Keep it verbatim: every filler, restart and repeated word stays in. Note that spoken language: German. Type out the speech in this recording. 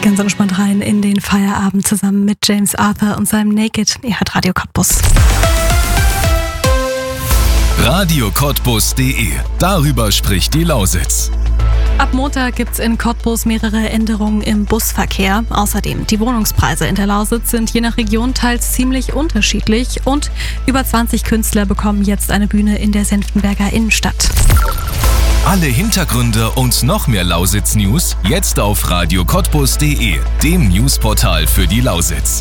ganz entspannt rein in den Feierabend zusammen mit James Arthur und seinem Naked. Ihr hört Radio Cottbus. radio cottbus punkt de. Darüber spricht die Lausitz. Ab Montag gibt's in Cottbus mehrere Änderungen im Busverkehr. Außerdem, die Wohnungspreise in der Lausitz sind je nach Region teils ziemlich unterschiedlich und über zwanzig Künstler bekommen jetzt eine Bühne in der Senftenberger Innenstadt. Alle Hintergründe und noch mehr Lausitz-News jetzt auf radio cottbus punkt de, dem Newsportal für die Lausitz.